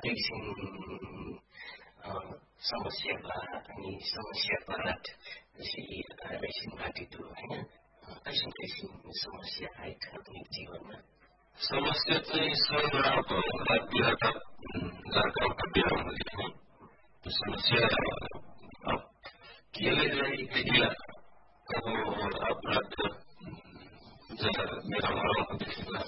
एकैछिन समस्यामा अनि समस्या परत जसरी एकैछिन घटित होइन कैसिन समस्या आएका अपने जीवनमा समस्या चाहिँ सर्वप्रथम जानकारी हुँदै थियो समस्या केले चाहिँ अपराध मेरा